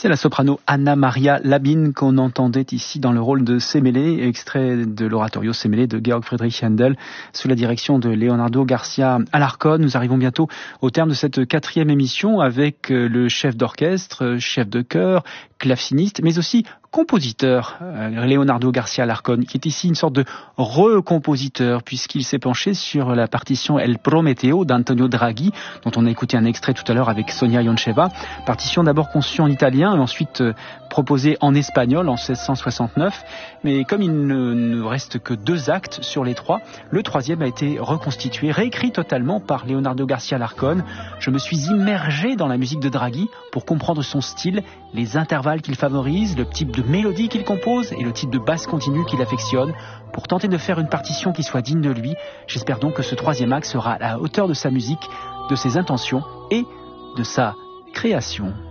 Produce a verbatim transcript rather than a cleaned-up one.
C'est la soprano Anna Maria Labine qu'on entendait ici dans le rôle de Semele, extrait de l'oratorio Semele de Georg Friedrich Händel sous la direction de Leonardo Garcia Alarcón. Nous arrivons bientôt au terme de cette quatrième émission avec le chef d'orchestre, chef de chœur, claveciniste, mais aussi compositeur, Leonardo Garcia Alarcón, qui est ici une sorte de recompositeur puisqu'il s'est penché sur la partition El Prometeo d'Antonio Draghi, dont on a écouté un extrait tout à l'heure avec Sonia Yoncheva. Partition d'abord conçue en italien et ensuite proposée en espagnol en seize cent soixante-neuf. Mais comme il ne, ne reste que deux actes sur les trois, le troisième a été reconstitué, réécrit totalement par Leonardo Garcia Alarcón. Je me suis immergé dans la musique de Draghi pour comprendre son style, les intervalles qu'il favorise, le type de mélodie qu'il compose et le type de basse continue qu'il affectionne, pour tenter de faire une partition qui soit digne de lui. J'espère donc que ce troisième acte sera à la hauteur de sa musique, de ses intentions et de sa création.